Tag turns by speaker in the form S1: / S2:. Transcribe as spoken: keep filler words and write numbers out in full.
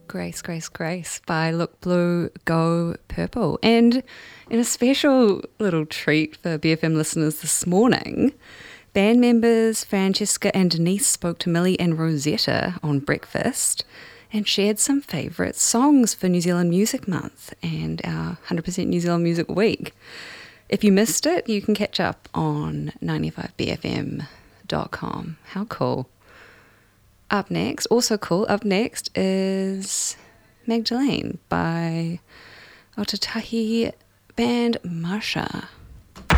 S1: Grace, Grace, Grace by Look Blue, Go Purple. And in a special little treat for B F M listeners this morning, band members Francesca and Denise spoke to Millie and Rosetta on breakfast and shared some favourite songs for New Zealand Music Month and our one hundred percent New Zealand Music Week. If you missed it, you can catch up on ninety-five B F M dot com. How cool. Up next, also cool, up next is Magdalene by Otatahi band Marsha.